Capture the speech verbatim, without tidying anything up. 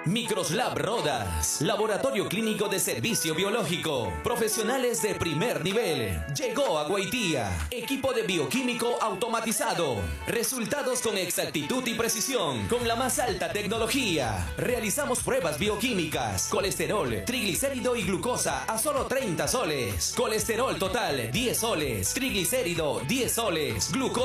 Microslab Rodas, laboratorio clínico de servicio biológico, profesionales de primer nivel. Llegó a Guaitía, equipo de bioquímico automatizado, resultados con exactitud y precisión, con la más alta tecnología. Realizamos pruebas bioquímicas, colesterol, triglicérido y glucosa a solo treinta soles, colesterol total diez soles, triglicérido diez soles, glucosa